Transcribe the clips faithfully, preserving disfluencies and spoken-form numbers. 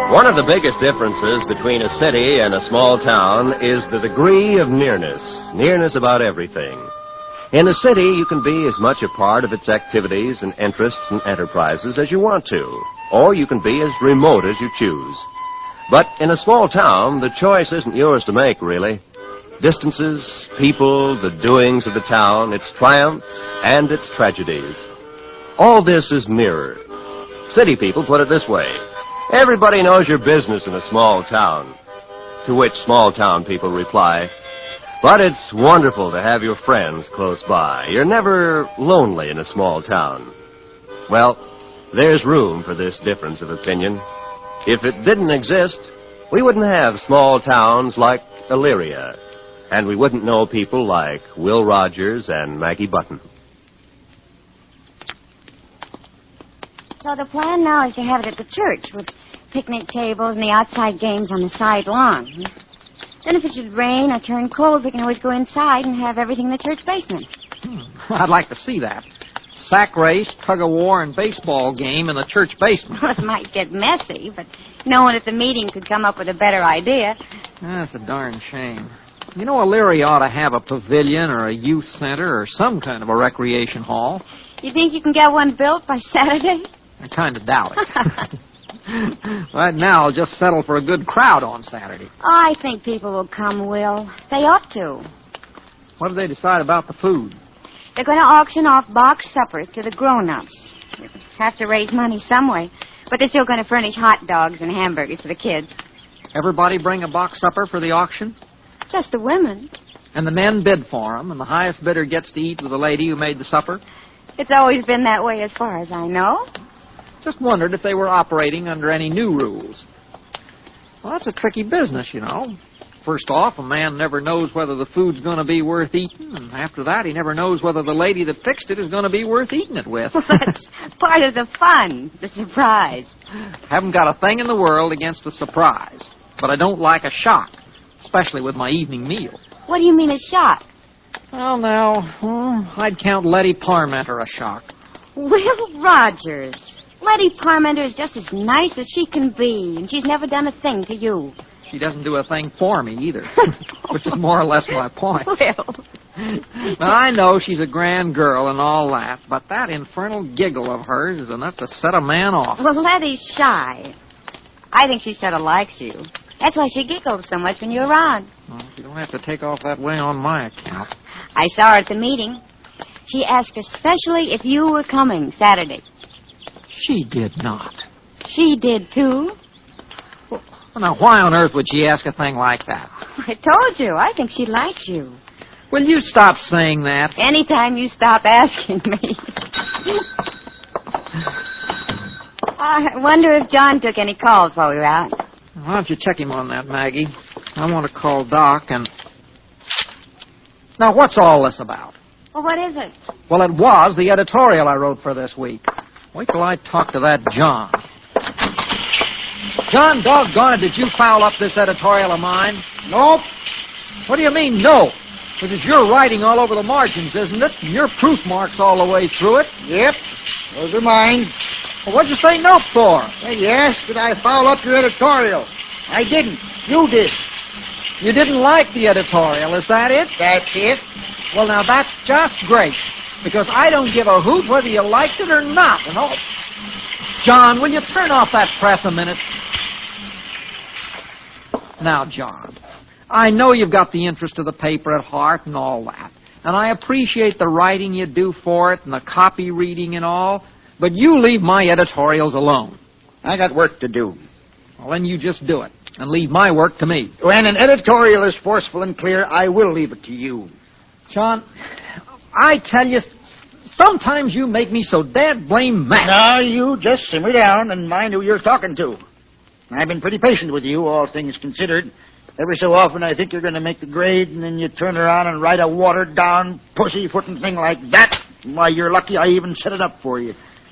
One of the biggest differences between a city and a small town is the degree of nearness. Nearness about everything. In a city, you can be as much a part of its activities and interests and enterprises as you want to, or you can be as remote as you choose. But in a small town, the choice isn't yours to make, really. Distances, people, the doings of the town, its triumphs and its tragedies. All this is mirrored. City people put it this way. Everybody knows your business in a small town. To which small town people reply, but it's wonderful to have your friends close by. You're never lonely in a small town. Well, there's room for this difference of opinion. If it didn't exist, we wouldn't have small towns like Elyria, and we wouldn't know people like Will Rogers and Maggie Button. So the plan now is to have it at the church with picnic tables and the outside games on the side lawn. Then if it should rain or turn cold, we can always go inside and have everything in the church basement. Hmm. I'd like to see that. Sack race, tug-of-war, and baseball game in the church basement. Well, it might get messy, but no one at the meeting could come up with a better idea. That's a darn shame. You know, Elyria ought to have a pavilion or a youth center or some kind of a recreation hall. You think you can get one built by Saturday? I kind of doubt it. Right now, I'll just settle for a good crowd on Saturday. I think people will come, Will. They ought to. What do they decide about the food? They're going to auction off box suppers to the grown-ups. They have to raise money some way, but they're still going to furnish hot dogs and hamburgers for the kids. Everybody bring a box supper for the auction? Just the women. And the men bid for them, and the highest bidder gets to eat with the lady who made the supper? It's always been that way as far as I know. Just wondered if they were operating under any new rules. Well, that's a tricky business, you know. First off, a man never knows whether the food's going to be worth eating, and after that, he never knows whether the lady that fixed it is going to be worth eating it with. Well, that's part of the fun, the surprise. Haven't got a thing in the world against a surprise, but I don't like a shock, especially with my evening meal. What do you mean a shock? Well, now, well, I'd count Letty Parmenter a shock. Will Rogers. Letty Parmenter is just as nice as she can be, and she's never done a thing to you. She doesn't do a thing for me, either, which is more or less my point. Will. Now, I know she's a grand girl and all that, but that infernal giggle of hers is enough to set a man off. Well, Letty's shy. I think she sort of likes you. That's why she giggles so much when you're around. Well, you don't have to take off that way on my account. I saw her at the meeting. She asked especially if you were coming Saturday. She did not. She did, too. Well, now, why on earth would she ask a thing like that? I told you. I think she likes you. Will you stop saying that? Anytime you stop asking me. I wonder if John took any calls while we were out. Why don't you check him on that, Maggie? I want to call Doc and... Now, what's all this about? Well, what is it? Well, it was the editorial I wrote for this week. Wait till I talk to that John. John, doggone it, did you foul up this editorial of mine? Nope. What do you mean, no? Because it's your writing all over the margins, isn't it? And your proof marks all the way through it. Yep. Those are mine. Well, what'd you say nope for? Well, you asked did I foul up your editorial. I didn't. You did. You didn't like the editorial, is that it? That's it. Well, now, that's just great. Because I don't give a hoot whether you liked it or not. And all... John, will you turn off that press a minute? Now, John, I know you've got the interest of the paper at heart and all that. And I appreciate the writing you do for it and the copy reading and all. But you leave my editorials alone. I got work to do. Well, then you just do it. And leave my work to me. When an editorial is forceful and clear, I will leave it to you. John... I tell you, sometimes you make me so dad blame mad. Now, you just simmer down and mind who you're talking to. I've been pretty patient with you, all things considered. Every so often I think you're going to make the grade, and then you turn around and write a watered-down, pussyfooting thing like that. Why, you're lucky I even set it up for you.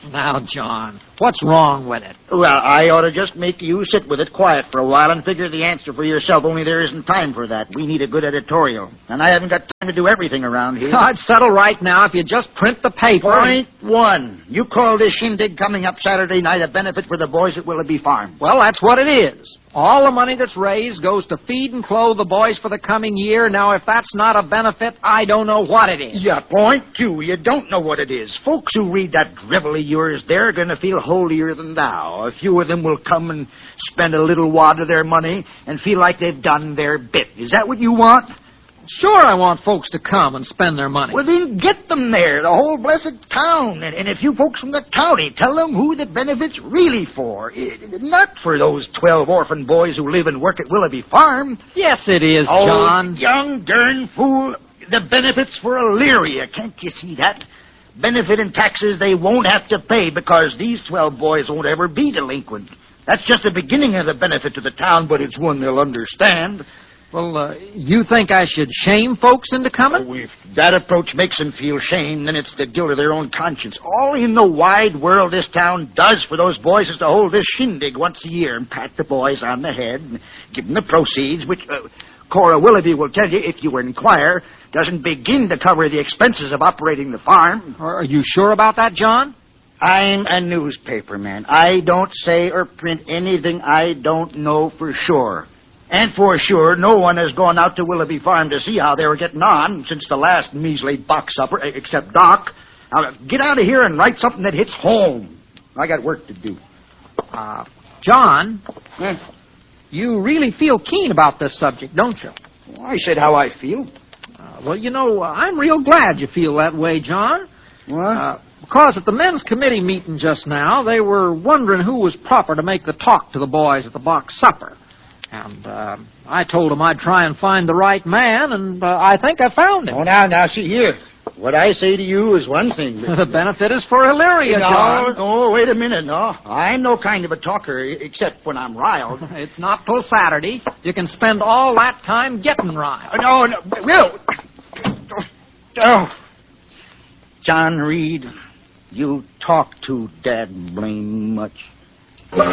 Now, John, what's wrong with it? Well, I ought to just make you sit with it quiet for a while and figure the answer for yourself, only there isn't time for that. We need a good editorial, and I haven't got time to do everything around here. I'd settle right now if you just print the paper. Point one. You call this shindig coming up Saturday night a benefit for the boys at Willoughby Farm. Well, that's what it is. All the money that's raised goes to feed and clothe the boys for the coming year. Now, if that's not a benefit, I don't know what it is. Yeah, point two. You don't know what it is. Folks who read that drivel of yours, they're going to feel holier than thou. A few of them will come and spend a little wad of their money and feel like they've done their bit. Is that what you want? Sure, I want folks to come and spend their money. Well, then get them there, the whole blessed town. And, and a few folks from the county. Tell them who the benefit's really for. It, not for those twelve orphan boys who live and work at Willoughby Farm. Yes, it is, Oh, John. young darn fool. The benefit's for Elyria. Can't you see that? Benefit and taxes they won't have to pay because these twelve boys won't ever be delinquent. That's just the beginning of the benefit to the town, but it's one they'll understand. Well, uh, you think I should shame folks into coming? Oh, if that approach makes them feel shame, then it's the guilt of their own conscience. All in the wide world this town does for those boys is to hold this shindig once a year and pat the boys on the head and give them the proceeds, which uh, Cora Willoughby will tell you, if you inquire, doesn't begin to cover the expenses of operating the farm. Are you sure about that, John? I'm a newspaper man. I don't say or print anything I don't know for sure. And for sure, no one has gone out to Willoughby Farm to see how they were getting on since the last measly box supper, except Doc. Now, get out of here and write something that hits home. I got work to do. Uh, John, Eh? you really feel keen about this subject, don't you? Well, I said how I feel. Uh, well, you know, uh, I'm real glad you feel that way, John. What? Uh, because at the men's committee meeting just now, they were wondering who was proper to make the talk to the boys at the box supper. And uh, I told them I'd try and find the right man, and uh, I think I found him. Oh, now, now, see here. What I say to you is one thing. But The benefit is for Elyria, no, John. no, wait a minute, no. I'm no kind of a talker, except when I'm riled. It's not till Saturday. You can spend all that time getting riled. No, no, Will. Oh. John Reed, you talk too dad blame much.